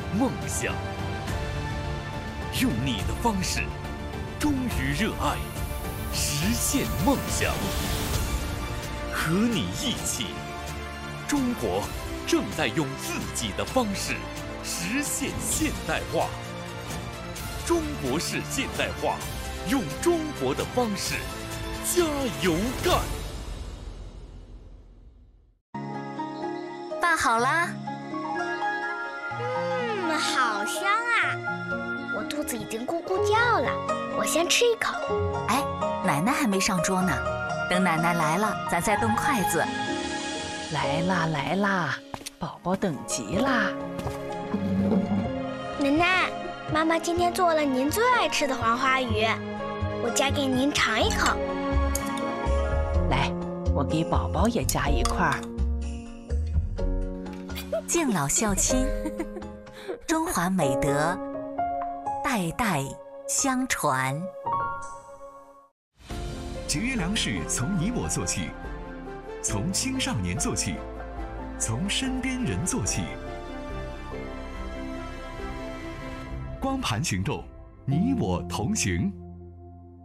梦想。用你的方式，忠于热爱，实现梦想。和你一起，中国正在用自己的方式实现现代化。中国式现代化，用中国的方式加油干！ 拌好啦。 好香啊！我肚子已经咕咕叫了，我先吃一口。 哎，奶奶还没上桌呢，等奶奶来了，咱再动筷子。 来啦来啦，宝宝等急啦！ 奶奶，妈妈今天做了您最爱吃的黄花鱼，我夹给您尝一口。 来，我给宝宝也夹一块儿。 敬老孝亲，中华美德代代相传。 节约粮食从你我做起，从青少年做起，从身边人做起。光盘行动，你我同行。